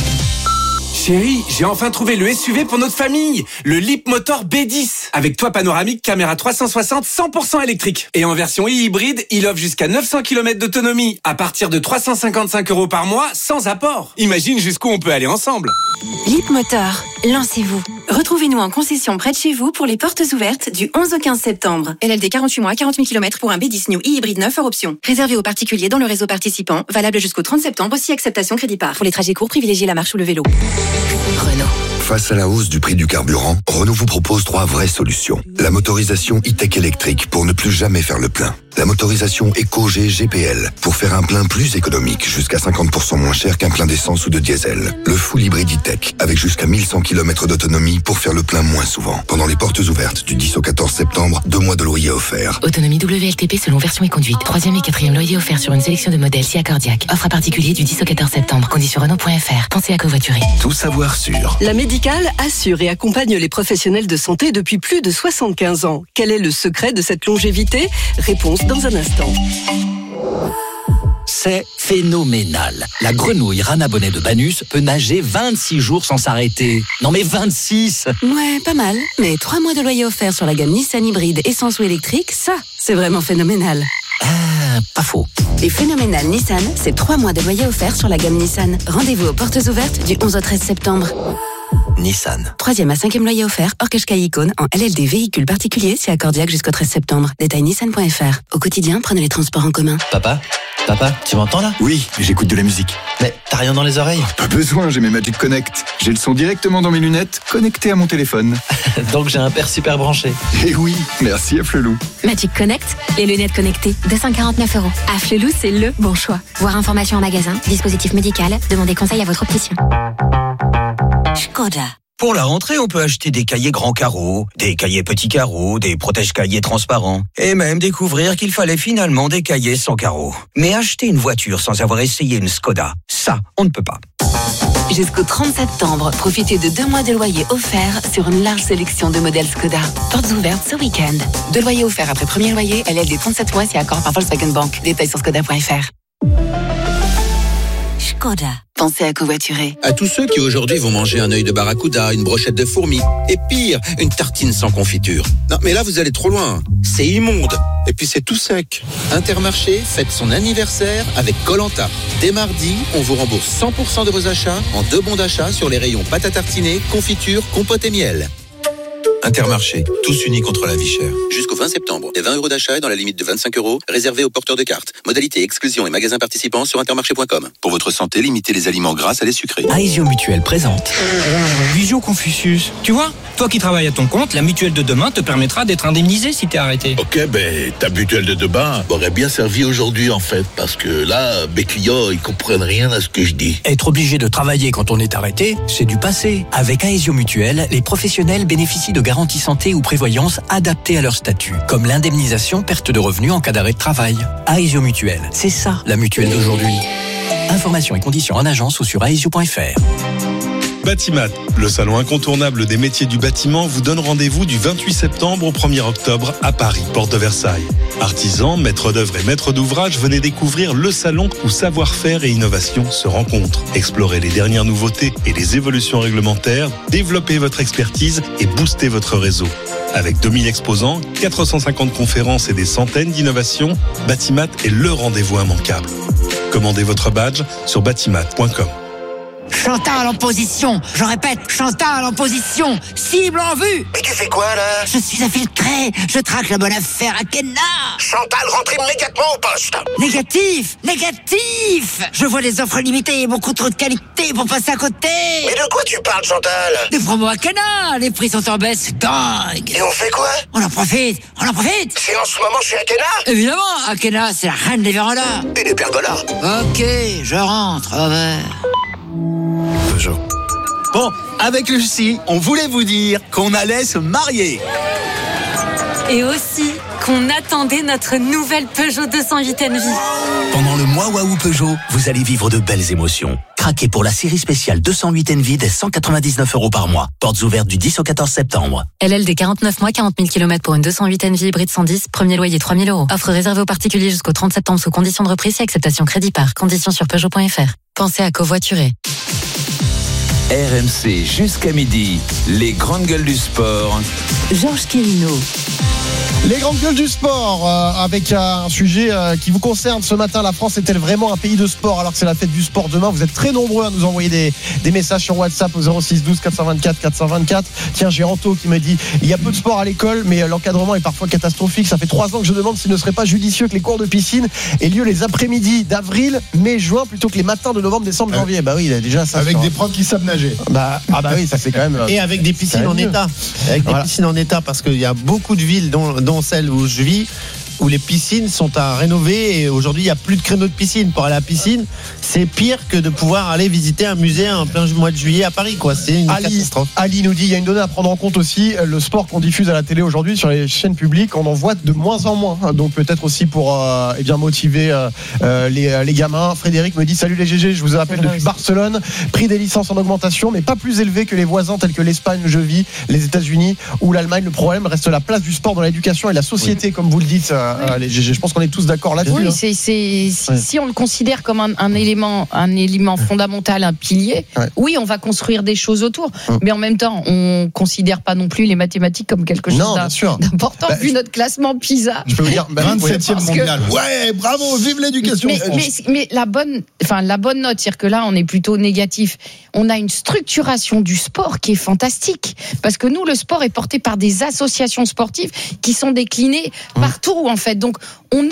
Chérie, j'ai enfin trouvé le SUV pour notre famille, le Leapmotor B10. Avec toit panoramique, caméra 360, 100% électrique. Et en version e-hybride, il offre jusqu'à 900 km d'autonomie, à partir de 355 € par mois, sans apport. Imagine jusqu'où on peut aller ensemble. Leapmotor, lancez-vous. Retrouvez-nous en concession près de chez vous pour les portes ouvertes du 11 au 15 septembre. LLD 48 mois, 40 000 km pour un B10 New e-hybride 9 hors option. Réservé aux particuliers dans le réseau participant, valable jusqu'au 30 septembre, si acceptation crédit par. Pour les trajets courts, privilégiez la marche ou le vélo. Renault. Face à la hausse du prix du carburant, Renault vous propose 3 vraies solutions. La motorisation e-tech électrique pour ne plus jamais faire le plein. La motorisation EcoG GPL pour faire un plein plus économique, jusqu'à 50% moins cher qu'un plein d'essence ou de diesel. Le full hybride e-tech avec jusqu'à 1100 km d'autonomie pour faire le plein moins souvent. Pendant les portes ouvertes du 10 au 14 septembre, 2 mois de loyer offerts. Autonomie WLTP selon version et conduite. 3e et 4e loyer offert sur une sélection de modèles si accordiaque. Offre à particulier du 10 au 14 septembre. Conditions Renault.fr. Pensez à covoiturer. Tout savoir sur. La Médicale assure et accompagne les professionnels de santé depuis plus de 75 ans. Quel est le secret de cette longévité ? Réponse dans un instant. C'est phénoménal. La grenouille rana bonnet de Banus peut nager 26 jours sans s'arrêter. Non mais 26 ! Ouais, pas mal. Mais 3 mois de loyer offert sur la gamme Nissan hybride essence ou électrique, ça, c'est vraiment phénoménal. Pas faux. Les phénoménales Nissan, c'est 3 mois de loyer offert sur la gamme Nissan. Rendez-vous aux portes ouvertes du 11 au 13 septembre. Nissan. 3e à 5e loyer offert, hors Qashqai Icône, en LLD véhicule particulier, si accordiaque jusqu'au 13 septembre. Détail nissan.fr. Au quotidien, prenez les transports en commun. Papa, tu m'entends là ? Oui, j'écoute de la musique. Mais t'as rien dans les oreilles ? Pas besoin, j'ai mes Magic Connect. J'ai le son directement dans mes lunettes, connecté à mon téléphone. Donc j'ai un père super branché. Eh oui, merci à Flelou. Magic Connect, les lunettes connectées, 249 €. À Flelou, c'est le bon choix. Voir information en magasin, dispositif médical, demandez conseil à votre opticien. Škoda. Pour la rentrée, on peut acheter des cahiers grands carreaux, des cahiers petits carreaux, des protège-cahiers transparents, et même découvrir qu'il fallait finalement des cahiers sans carreaux. Mais acheter une voiture sans avoir essayé une Škoda, ça, on ne peut pas. Jusqu'au 30 septembre, profitez de 2 mois de loyer offerts sur une large sélection de modèles Škoda. Portes ouvertes ce week-end. 2 loyers offerts après premier loyer, LLD 37 mois si accord par Volkswagen Bank. Détails sur škoda.fr. Škoda. Pensez à covoiturer. À tous ceux qui aujourd'hui vont manger un œil de barracuda, une brochette de fourmis, et pire, une tartine sans confiture. Non, mais là, vous allez trop loin. C'est immonde. Et puis, c'est tout sec. Intermarché fête son anniversaire avec Koh-Lanta. Dès mardi, on vous rembourse 100% de vos achats en 2 bons d'achat sur les rayons pâte à tartiner, confiture, compote et miel. Intermarché, tous unis contre la vie chère. Jusqu'au 20 septembre, les 20 € d'achat est dans la limite de 25 €, réservés aux porteurs de cartes. Modalité, exclusion et magasins participants sur intermarché.com. Pour votre santé, limitez les aliments gras à les sucrés. Aesio Mutuelle présente. Visio Confucius. Tu vois, toi qui travailles à ton compte, la mutuelle de demain te permettra d'être indemnisé si t'es arrêté. Ok, ta mutuelle de demain m'aurait bien servi aujourd'hui en fait, parce que là, mes clients, ils comprennent rien à ce que je dis. Être obligé de travailler quand on est arrêté, c'est du passé. Avec Aesio Mutuelle, les professionnels bénéficient de garanties santé ou prévoyance adaptées à leur statut, comme l'indemnisation perte de revenus en cas d'arrêt de travail. Aesio Mutuelle, c'est ça la mutuelle d'aujourd'hui. Informations et conditions en agence ou sur aesio.fr. Batimat, le salon incontournable des métiers du bâtiment, vous donne rendez-vous du 28 septembre au 1er octobre à Paris, porte de Versailles. Artisans, maîtres d'œuvre et maîtres d'ouvrage, venez découvrir le salon où savoir-faire et innovation se rencontrent. Explorez les dernières nouveautés et les évolutions réglementaires, développez votre expertise et boostez votre réseau. Avec 2000 exposants, 450 conférences et des centaines d'innovations, Batimat est le rendez-vous immanquable. Commandez votre badge sur batimat.com. Chantal en position, je répète, Chantal en position, cible en vue. Mais tu fais quoi là ? Je suis infiltré, je traque la bonne affaire à Kenna. Chantal, rentre immédiatement au poste. Négatif. Je vois des offres limitées et beaucoup trop de qualité pour passer à côté. Mais de quoi tu parles, Chantal ? Des promos à Kenna, les prix sont en baisse, c'est dingue. Et on fait quoi ? On en profite. C'est en ce moment chez Akena ? Évidemment, Akena, c'est la reine des vérandas. Et des pergolas. Ok, je rentre, au revoir. Peugeot. Bon, avec Lucie, on voulait vous dire qu'on allait se marier. Et aussi qu'on attendait notre nouvelle Peugeot 208 NV. Pendant le mois Waouh Peugeot, vous allez vivre de belles émotions. Craquez pour la série spéciale 208 NV dès 199 € par mois. Portes ouvertes du 10 au 14 septembre. LLD 49 mois, 40 000 km pour une 208 NV hybride 110, premier loyer 3 000 €. Offre réservée aux particuliers jusqu'au 30 septembre sous conditions de reprise et acceptation crédit par. Conditions sur Peugeot.fr. Pensez à covoiturer. RMC jusqu'à midi, les grandes gueules du sport. Georges Quirino. Les grandes gueules du sport, avec un sujet qui vous concerne ce matin. La France est-elle vraiment un pays de sport alors que c'est la fête du sport demain? Vous êtes très nombreux à nous envoyer des messages sur WhatsApp au 06 12 424 424. Tiens, j'ai Anto qui me dit il y a peu de sport à l'école, mais l'encadrement est parfois catastrophique. Ça fait 3 ans que je demande s'il ne serait pas judicieux que les cours de piscine aient lieu les après-midi d'avril, mai, juin plutôt que les matins de novembre, décembre, janvier. Bah oui, il a déjà ça. Avec des profs qui savent nager. Bah oui, ça c'est quand même. Et avec des piscines en état. Avec des piscines en état, parce qu'il y a beaucoup de villes, dont celle où je vis, où les piscines sont à rénover et aujourd'hui il n'y a plus de créneaux de piscine. Pour aller à la piscine, c'est pire que de pouvoir aller visiter un musée en plein mois de juillet à Paris, quoi. C'est une catastrophe. Ali nous dit il y a une donnée à prendre en compte aussi, le sport qu'on diffuse à la télé aujourd'hui sur les chaînes publiques, on en voit de moins en moins. Donc peut-être aussi pour motiver les gamins. Frédéric me dit salut les GG, je vous appelle depuis Barcelone. Prix des licences en augmentation, mais pas plus élevé que les voisins tels que l'Espagne où je vis, les États-Unis ou l'Allemagne. Le problème reste la place du sport dans l'éducation et la société, comme vous le dites. Les GG. Je pense qu'on est tous d'accord là-dessus. Oui, si on le considère comme un élément fondamental, un pilier, oui, on va construire des choses autour. Mais en même temps, on considère pas non plus les mathématiques comme quelque chose d'important, vu notre classement PISA. Je peux vous dire, 27e mondial. Ouais, bravo, vive l'éducation. Mais la bonne note, c'est-à-dire que là, on est plutôt négatif. On a une structuration du sport qui est fantastique. Parce que nous, le sport est porté par des associations sportives qui sont déclinées partout, en fait. Donc, on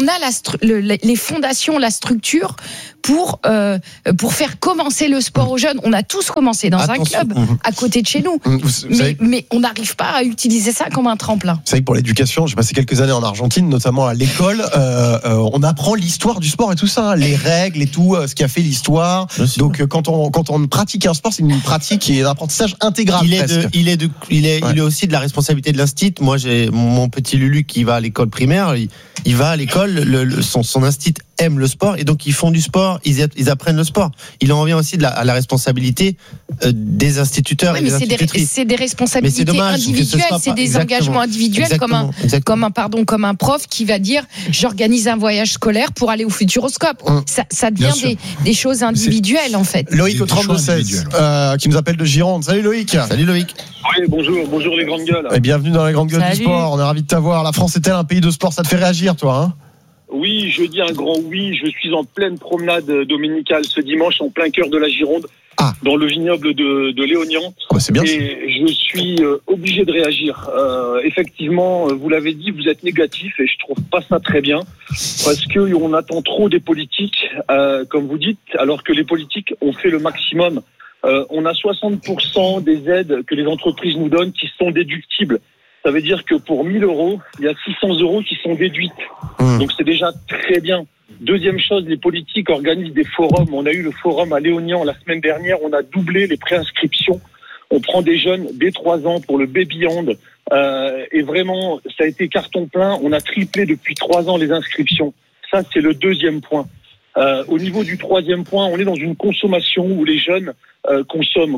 a les fondations, la structure pour faire commencer le sport aux jeunes. On a tous commencé dans un club à côté de chez nous. Mais on n'arrive pas à utiliser ça comme un tremplin. C'est vrai que pour l'éducation, j'ai passé quelques années en Argentine, notamment à l'école. On apprend l'histoire du sport et tout ça, hein, les règles et tout, ce qui a fait l'histoire. Donc, quand on pratique un sport, c'est une pratique qui est un apprentissage intégral. Il est aussi de la responsabilité de l'instit. Moi, j'ai mon petit Lulu qui va à l'école primaire. Il va à l'école, son instit aime le sport et donc ils font du sport, ils apprennent le sport. Il en revient aussi à la responsabilité des instituteurs et des institutrices. C'est des responsabilités individuelles, c'est des engagements individuels comme un prof qui va dire j'organise un voyage scolaire pour aller au Futuroscope. Ça devient des choses individuelles en fait. Loïc au 32-16 qui nous appelle de Gironde. Salut Loïc. Salut Loïc. Oui, bonjour les grandes gueules. Et bienvenue dans les grandes gueules du sport. On est ravis de t'avoir. La France est-elle un pays de sport? Ça te fait réagir, toi, hein? Oui, je dis un grand oui. Je suis en pleine promenade dominicale ce dimanche, en plein cœur de la Gironde, dans le vignoble de Léognan. C'est bien. Et je suis obligé de réagir. Effectivement, vous l'avez dit, vous êtes négatif et je trouve pas ça très bien parce que on attend trop des politiques, comme vous dites, alors que les politiques ont fait le maximum. On a 60% des aides que les entreprises nous donnent qui sont déductibles. Ça veut dire que pour 1 000 euros, il y a 600 euros qui sont déduites. Donc c'est déjà très bien. Deuxième chose, les politiques organisent des forums. On a eu le forum à Léognan la semaine dernière. On a doublé les préinscriptions. On prend des jeunes dès 3 ans pour le baby hand. Et vraiment, ça a été carton plein. On a triplé depuis 3 ans les inscriptions. Ça, c'est le deuxième point. Au niveau du troisième point, on est dans une consommation où les jeunes consomment.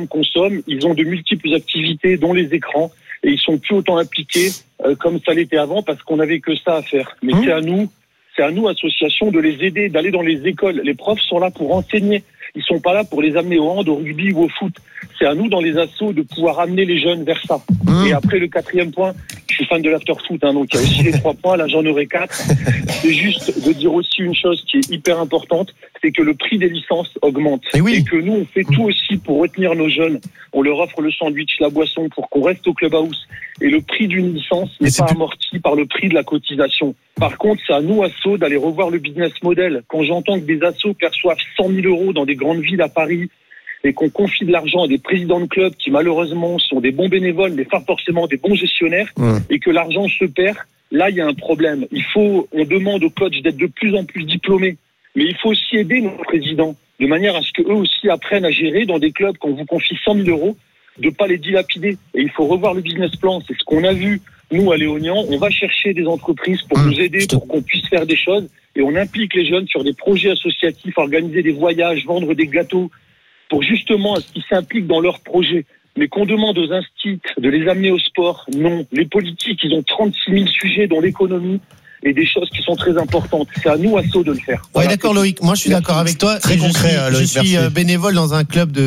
Ils ont de multiples activités, dont les écrans, et ils sont plus autant impliqués comme ça l'était avant parce qu'on n'avait que ça à faire. Mais c'est à nous, associations, de les aider, d'aller dans les écoles. Les profs sont là pour enseigner. Ils sont pas là pour les amener au hand, au rugby ou au foot. C'est à nous, dans les assos, de pouvoir amener les jeunes vers ça. Et après, le quatrième point, je suis fan de l'after-foot, donc il y a aussi les 3 points, là j'en aurai 4. C'est juste de dire aussi une chose qui est hyper importante, c'est que le prix des licences augmente. Et que nous, on fait tout aussi pour retenir nos jeunes. On leur offre le sandwich, la boisson pour qu'on reste au clubhouse. Et le prix d'une licence n'est pas amorti par le prix de la cotisation. Par contre, c'est à nous, assos, d'aller revoir le business model. Quand j'entends que des assos perçoivent 100 000 euros dans des grandes villes à Paris et qu'on confie de l'argent à des présidents de clubs qui, malheureusement, sont des bons bénévoles, mais pas forcément des bons gestionnaires, et que l'argent se perd, là, il y a un problème. On demande aux coachs d'être de plus en plus diplômés. Mais il faut aussi aider nos présidents, de manière à ce qu'eux aussi apprennent à gérer dans des clubs, quand on vous confie 100 000 euros, de ne pas les dilapider. Et il faut revoir le business plan. C'est ce qu'on a vu, nous, à Léognan. On va chercher des entreprises pour nous aider, pour qu'on puisse faire des choses. Et on implique les jeunes sur des projets associatifs, organiser des voyages, vendre des gâteaux, pour justement à ce qu'ils s'impliquent dans leurs projets. Mais qu'on demande aux instituts de les amener au sport, non. Les politiques, ils ont 36 000 sujets dans l'économie et des choses qui sont très importantes. C'est à nous, assos, de le faire. Voilà, d'accord Loïc, moi je suis d'accord avec toi. Très concret, Je suis bénévole dans un club de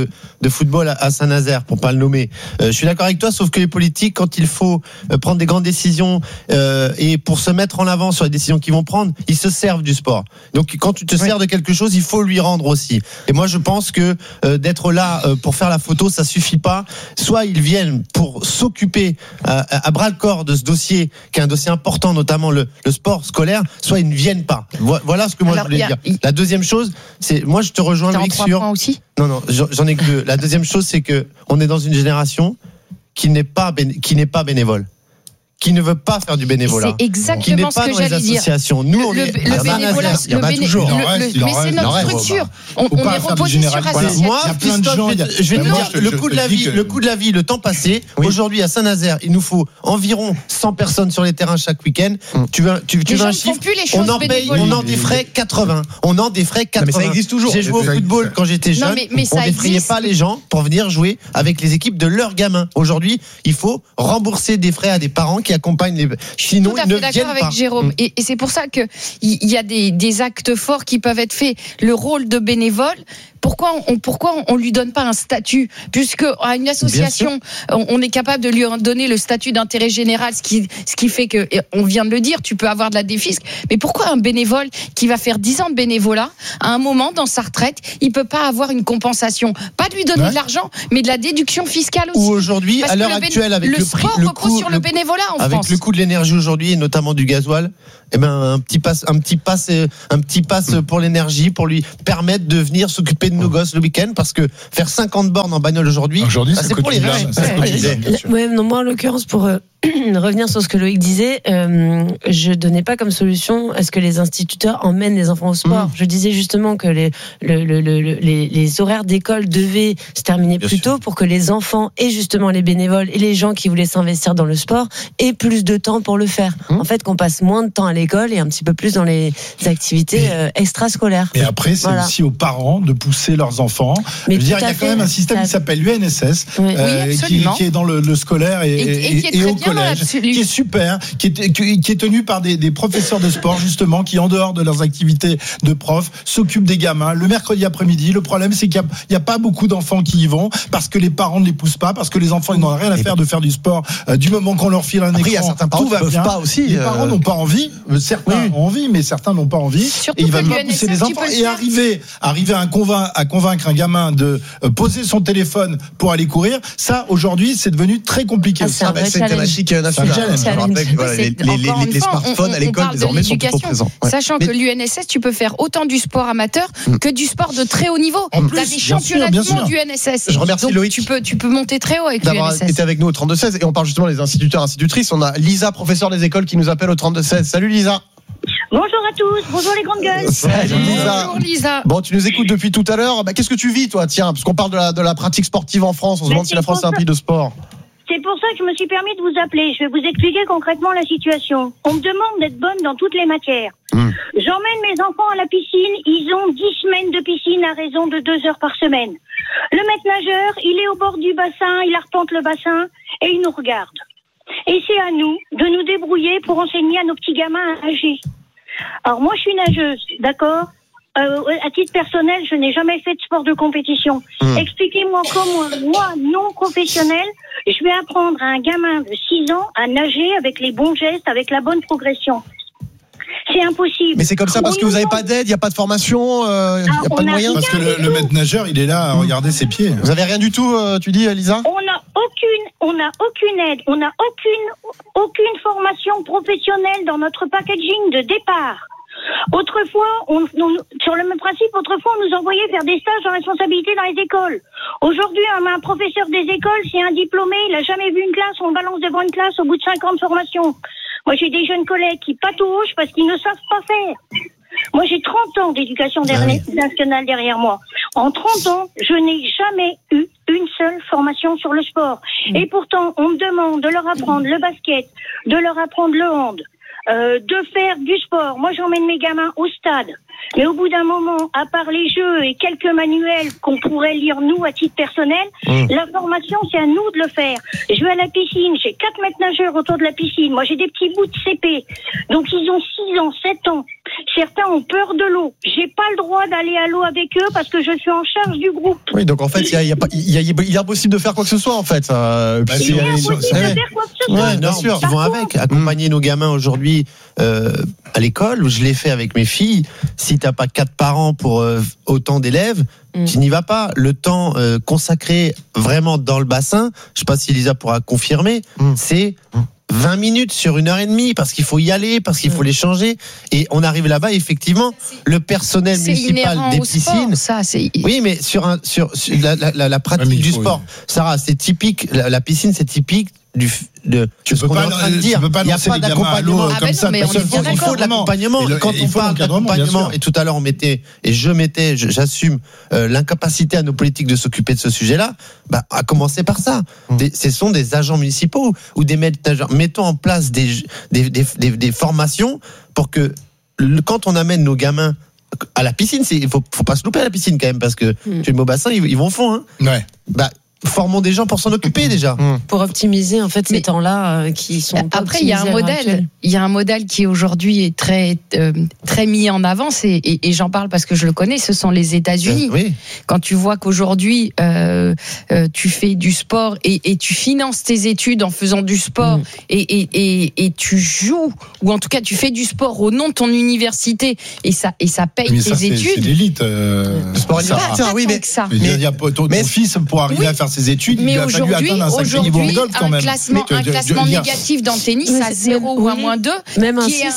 de football à Saint-Nazaire, pour pas le nommer. Je suis d'accord avec toi, sauf que les politiques, quand il faut prendre des grandes décisions et pour se mettre en avant sur les décisions qu'ils vont prendre, ils se servent du sport. Donc quand tu te sers de quelque chose, il faut lui rendre aussi. Et moi je pense que d'être là pour faire la photo, ça suffit pas. Soit ils viennent pour s'occuper à bras le corps de ce dossier, qui est un dossier important, notamment le sport scolaire, soit ils ne viennent pas. Voilà ce que moi je voulais dire. La deuxième chose, c'est, moi je te rejoins Loïc sur... aussi Non, j'en ai que deux. La deuxième chose, c'est que on est dans une génération qui n'est pas bénévole, qui ne veut pas faire du bénévolat, c'est exactement qui n'est ce pas que dans les j'allais dire. associations. Nous, on est le bénévolat, mais c'est notre structure. On est reposé sur association. Moi, je vais te dire, le coût de la vie, le temps passé. Aujourd'hui, à Saint-Nazaire, il nous faut environ 100 personnes sur les terrains chaque week-end. Tu veux un chiffre? On en défraie 80. Mais ça existe toujours. J'ai joué au football quand j'étais jeune. On défrayait pas les gens pour venir jouer avec les équipes de leurs gamins. Aujourd'hui, il faut rembourser des frais à des parents qui accompagnent les. Sinon, ils ne viennent pas. Tout à fait d'accord avec Jérôme. Et c'est pour ça que il y a des actes forts qui peuvent être faits. Le rôle de bénévole. Pourquoi on lui donne pas un statut, puisque à une association on est capable de lui donner le statut d'intérêt général, ce qui fait que, on vient de le dire, tu peux avoir de la défisque, mais pourquoi un bénévole qui va faire 10 ans de bénévolat, à un moment dans sa retraite, il peut pas avoir une compensation, pas de lui donner de l'argent, mais de la déduction fiscale aussi. Ou aujourd'hui, à l'heure actuelle, avec le prix, sport repose sur le bénévolat en France. Avec le coût de l'énergie aujourd'hui et notamment du gasoil, un petit pass pour l'énergie, pour lui permettre de venir s'occuper de nos gosses le week-end, parce que faire 50 bornes en bagnole aujourd'hui, c'est pour les riches. Ouais, non, moi en l'occurrence, pour revenir sur ce que Loïc disait, je donnais pas comme solution à ce que les instituteurs emmènent les enfants au sport. Je disais justement que les horaires d'école devaient se terminer plus tôt pour que les enfants et justement les bénévoles et les gens qui voulaient s'investir dans le sport aient plus de temps pour le faire. En fait, qu'on passe moins de temps à l'école et un petit peu plus dans les activités extrascolaires. Et après, c'est aussi aux parents de pousser leurs enfants. Mais je veux dire, il y a quand même un système qui s'appelle l'UNSS, qui est dans le scolaire et au collège, qui est super, qui est tenu par des professeurs de sport, justement, qui, en dehors de leurs activités de prof, s'occupent des gamins le mercredi après-midi. Le problème, c'est qu'il n'y a pas beaucoup d'enfants qui y vont, parce que les parents ne les poussent pas, parce que les enfants, ils n'ont rien à faire de faire du sport. Du moment qu'on leur file un écran, il y a certains parents tout va qui bien. peuvent pas aussi. Les parents n'ont pas envie. Certains ont envie, mais certains n'ont pas envie. Surtout et il va que pas pousser les enfants. Et arriver à convaincre un gamin de poser son téléphone pour aller courir, ça, aujourd'hui, c'est devenu très compliqué. C'est une thématique nationale. Je rappelle que les smartphones à l'école, désormais, sont trop présents. Sachant que l'UNSS, tu peux faire autant du sport amateur que du sport de très haut niveau. Tu as des championnats du monde du UNSS. Je remercie Loïc. Tu peux monter très haut avec d'avoir l'UNSS. été avec nous au 32-16. Et on parle justement des instituteurs, institutrices. On a Lisa, professeure des écoles, qui nous appelle au 32-16. Salut Lisa. Bonjour à tous, bonjour les grandes gueules. Salut Lisa. Bonjour Lisa. Bon, tu nous écoutes depuis tout à l'heure. Qu'est-ce que tu vis, toi? Tiens, parce qu'on parle de la pratique sportive en France. On se demande si la France est un pays de sport. C'est pour ça que je me suis permis de vous appeler. Je vais vous expliquer concrètement la situation. On me demande d'être bonne dans toutes les matières. J'emmène mes enfants à la piscine. Ils ont 10 semaines de piscine à raison de 2 heures par semaine. Le maître nageur, il est au bord du bassin, il arpente le bassin et il nous regarde. Et c'est à nous de nous débrouiller pour enseigner à nos petits gamins à nager. Alors moi, je suis nageuse, d'accord ? À titre personnel, je n'ai jamais fait de sport de compétition. Expliquez-moi comment, moi, non professionnel, je vais apprendre à un gamin de 6 ans à nager avec les bons gestes, avec la bonne progression. C'est impossible. Mais c'est comme ça parce que vous n'avez pas d'aide, il n'y a pas de formation, il n'y a pas de moyens. Parce que le maître nageur, il est là à regarder ses pieds. Vous avez rien du tout, tu dis, Lisa? On n'a aucune aide, on n'a aucune formation professionnelle dans notre packaging de départ. Autrefois, sur le même principe, on nous envoyait faire des stages en responsabilité dans les écoles. Aujourd'hui, un professeur des écoles, c'est un diplômé, il n'a jamais vu une classe, on le balance devant une classe au bout de 5 ans de formation. Moi, j'ai des jeunes collègues qui patauchent parce qu'ils ne savent pas faire. Moi, j'ai 30 ans d'éducation nationale derrière moi. En 30 ans, je n'ai jamais eu une seule formation sur le sport. Et pourtant, on me demande de leur apprendre le basket, de leur apprendre le hand, de faire du sport. Moi, j'emmène mes gamins au stade. Mais au bout d'un moment, à part les jeux et quelques manuels qu'on pourrait lire nous à titre personnel, la formation, c'est à nous de le faire. Je vais à la piscine, j'ai 4 maîtres nageurs autour de la piscine. Moi, j'ai des petits bouts de CP. Donc, ils ont 6 ans, 7 ans. Certains ont peur de l'eau. J'ai pas le droit d'aller à l'eau avec eux parce que je suis en charge du groupe. Oui, donc en fait, il est impossible de faire quoi que ce soit, en fait. Il est impossible de faire quoi que ce soit. Ouais, bien sûr. Qui vont avec. Accompagner nos gamins aujourd'hui à l'école, où je l'ai fait avec mes filles. Si t'as pas 4 parents pour autant d'élèves, tu n'y vas pas. Le temps consacré vraiment dans le bassin, je sais pas si Elisa pourra confirmer, c'est 20 minutes sur 1h30 parce qu'il faut y aller, parce qu'il faut les changer. Et on arrive là-bas, effectivement, le personnel municipal des piscines. Oui, mais sur la pratique du sport, Sarah, c'est typique. La piscine, c'est typique de ce qu'on est en train de dire. Il n'y a pas d'accompagnement comme ça. Il faut de l'accompagnement. Quand on parle d'accompagnement, et tout à l'heure on mettait, et j'assume l'incapacité à nos politiques de s'occuper de ce sujet-là, à commencer par ça. Ce sont des agents municipaux ou des maîtres nageurs. Mettons en place des formations pour que quand on amène nos gamins à la piscine, il faut pas se louper à la piscine quand même, parce que tu es au bassin, ils vont au fond. Hein. Ouais. Formons des gens pour s'en occuper déjà. Pour optimiser en fait ces temps-là qui sont pas après il y a un modèle qui aujourd'hui est très mis en avant, et j'en parle parce que je le connais, ce sont les États-Unis. Oui. Quand tu vois qu'aujourd'hui tu fais du sport et tu finances tes études en faisant du sport et tu joues, ou en tout cas tu fais du sport au nom de ton université et ça paye tes études. C'est l'élite. Le sport universitaire, oui, mais ton fils pour arriver à faire ses études, mais il a fallu atteindre un sacré niveau en golf quand même. Un classement négatif dans le tennis, c'est à 0 ou à -2. Même un 6,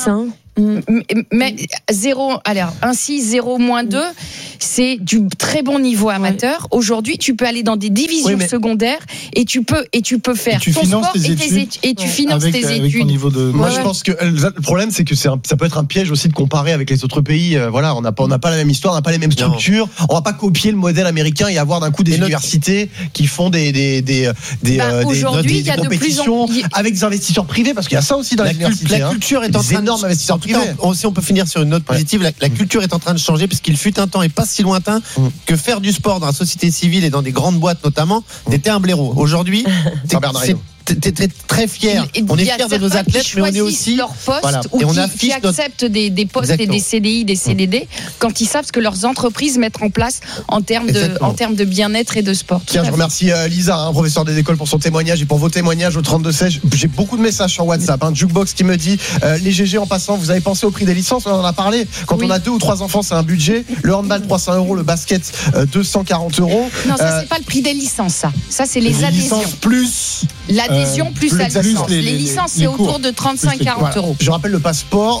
mais 0, alors un 6, 0, -2, c'est du très bon niveau amateur. Aujourd'hui, tu peux aller dans des divisions secondaires et tu peux faire ton sport et tu finances tes études. Moi, je pense que le problème, c'est que ça peut être un piège aussi de comparer avec les autres pays. Voilà, on n'a pas la même histoire, on n'a pas les mêmes structures. On va pas copier le modèle américain et avoir d'un coup des universités qui font des compétitions avec des investisseurs privés, parce qu'il y a ça aussi dans les universités. La culture est en train d'énormes investisseurs privés. Si on peut finir sur une note positive, la culture est en train de changer, puisqu'il fut un temps et pas si lointain que faire du sport dans la société civile et dans des grandes boîtes notamment, c'était un blaireau. Aujourd'hui, t'es très fier. On est fier de nos athlètes, mais on est aussi leur poste, ou qui acceptent des postes et des CDI, des CDD, quand ils savent ce que leurs entreprises mettent en place en termes de bien-être et de sport. Tiens, je remercie Lisa, professeur des écoles, pour son témoignage et pour vos témoignages au 32-16. J'ai beaucoup de messages sur WhatsApp. Jukebox qui me dit les GG, en passant, vous avez pensé au prix des licences? On en a parlé. Quand on a 2 ou 3 enfants, c'est un budget. Le handball 300 €, le basket 240 €. Non, ça c'est pas le prix des licences. Ça c'est les adhésions. Plus l'adhésion plus la licence. Les licences, c'est autour de 35-40 €. Je rappelle, le passeport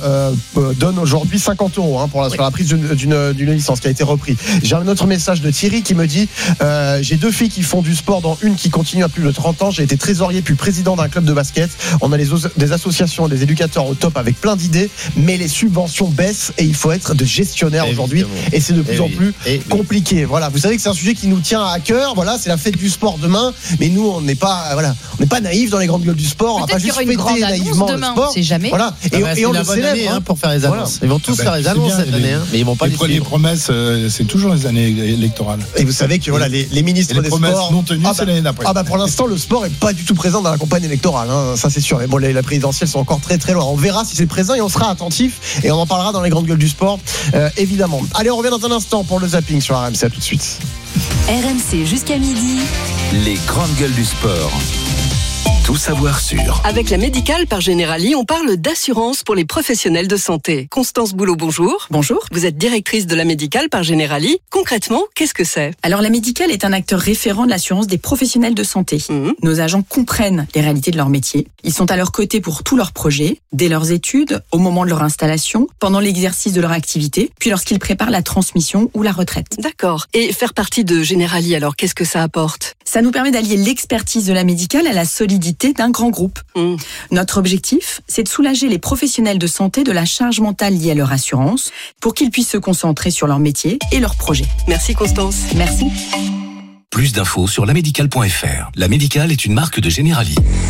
donne aujourd'hui 50 € pour la prise d'une licence qui a été repris. J'ai un autre message de Thierry qui me dit j'ai 2 filles qui font du sport, dont une qui continue à plus de 30 ans. J'ai été trésorier puis président d'un club de basket. On a des associations, des éducateurs au top avec plein d'idées, mais les subventions baissent et il faut être de gestionnaire aujourd'hui, et c'est de plus en plus compliqué. Voilà, vous savez que c'est un sujet qui nous tient à cœur. Voilà, c'est la fête du sport demain, mais nous on n'est pas naïfs dans les grandes gueules du sport. On va pas juste fêter naïvement le sport. C'est jamais. Voilà, et on le célèbre pour faire les annonces. Ils vont tous faire les annonces cette année, mais ils vont pas les promesses. C'est toujours les années électorales. Et vous savez que les ministres des sports non tenues, c'est l'année d'après. Pour l'instant, le sport est pas du tout présent dans la campagne électorale, ça c'est sûr. Mais bon, la présidentielle sont encore très très loin. On verra si c'est présent et on sera attentif et on en parlera dans les grandes gueules du sport, évidemment. Allez, on revient dans un instant pour le zapping sur RMC. À tout de suite. RMC jusqu'à midi. Les grandes gueules du sport. Tout savoir sur. Avec la Médicale par Generali, on parle d'assurance pour les professionnels de santé. Constance Boulot, bonjour. Bonjour. Vous êtes directrice de la Médicale par Generali. Concrètement, qu'est-ce que c'est? Alors la Médicale est un acteur référent de l'assurance des professionnels de santé. Nos agents comprennent les réalités de leur métier. Ils sont à leur côté pour tous leurs projets, dès leurs études, au moment de leur installation, pendant l'exercice de leur activité, puis lorsqu'ils préparent la transmission ou la retraite. D'accord. Et faire partie de Generali, alors qu'est-ce que ça apporte? Ça nous permet d'allier l'expertise de la Médicale à la solidité d'un grand groupe. Notre objectif, c'est de soulager les professionnels de santé de la charge mentale liée à leur assurance pour qu'ils puissent se concentrer sur leur métier et leurs projets. Merci Constance. Merci. Plus d'infos sur lamédicale.fr. La Médicale est une marque de Generali.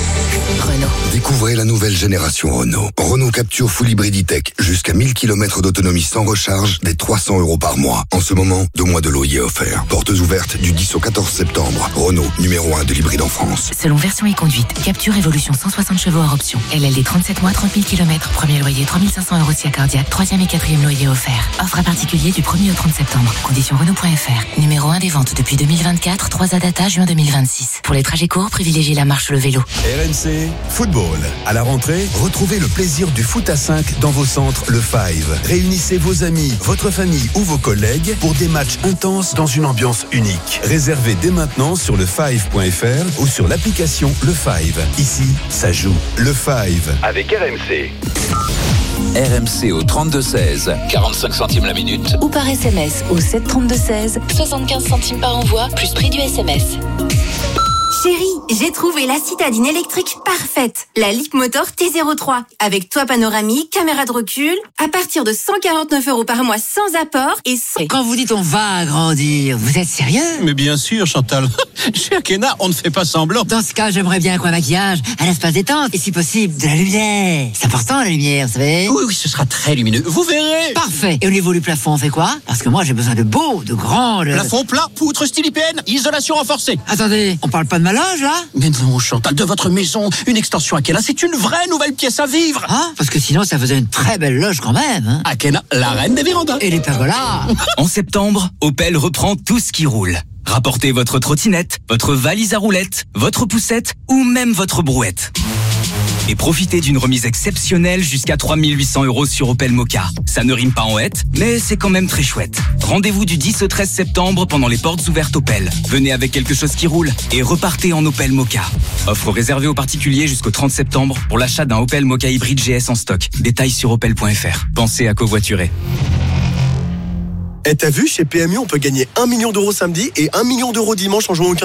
Renault. Découvrez la nouvelle génération Renault. Renault Capture Full Hybrid E-Tech. Jusqu'à 1000 km d'autonomie sans recharge, dès 300 € par mois. En ce moment, 2 mois de loyer offerts. Portes ouvertes du 10 au 14 septembre. Renault, numéro 1 de l'hybride en France. Selon version et conduite, Capture Evolution 160 chevaux hors option. LLD 37 mois, 30 000 km. Premier loyer 3500 € si cardiaque. 3e et 4e loyer offert. Offre à particulier du 1er au 30 septembre. Conditions Renault.fr. Numéro 1 des ventes depuis 2024. 3 à data juin 2026. Pour les trajets courts, privilégiez la marche ou le vélo. RMC Football. À la rentrée, retrouvez le plaisir du foot à 5 dans vos centres Le Five. Réunissez vos amis, votre famille ou vos collègues pour des matchs intenses dans une ambiance unique. Réservez dès maintenant sur lefive.fr ou sur l'application Le Five. Ici, ça joue. Le Five avec RMC. RMC au 32-16, 45 centimes la minute. Ou par SMS au 732-16, 75 centimes par envoi, plus prix du SMS. Chérie, j'ai trouvé la citadine électrique parfaite. La Leapmotor T03. Avec toit panoramique, caméra de recul, à partir de 149 € par mois sans apport et sans... Quand vous dites on va agrandir, vous êtes sérieux? Mais bien sûr, Chantal. Chez Akena, on ne fait pas semblant. Dans ce cas, j'aimerais bien un maquillage, un espace détente et si possible, de la lumière. C'est important la lumière, vous savez? Oui, ce sera très lumineux. Vous verrez. Parfait. Et au niveau du plafond, on fait quoi? Parce que moi, j'ai besoin de beau, de grand... Plafond plat, poutre style IPN, isolation renforcée. Attendez, on parle pas de ma loge, là? Mais non, Chantal, de votre maison, une extension Akena, c'est une vraie nouvelle pièce à vivre. Ah, parce que sinon, ça faisait une très belle loge quand même. Hein. Akena, la reine des vérandas. Et les pergolas. En septembre, Opel reprend tout ce qui roule. Rapportez votre trottinette, votre valise à roulettes, votre poussette ou même votre brouette. Et profitez d'une remise exceptionnelle jusqu'à 3 800 € sur Opel Mokka. Ça ne rime pas en hête, mais c'est quand même très chouette. Rendez-vous du 10 au 13 septembre pendant les portes ouvertes Opel. Venez avec quelque chose qui roule et repartez en Opel Mokka. Offre réservée aux particuliers jusqu'au 30 septembre pour l'achat d'un Opel Mokka hybride GS en stock. Détails sur opel.fr. Pensez à covoiturer. Et t'as vu, chez PMU, on peut gagner 1 million d'euros samedi et 1 million d'euros dimanche en jouant au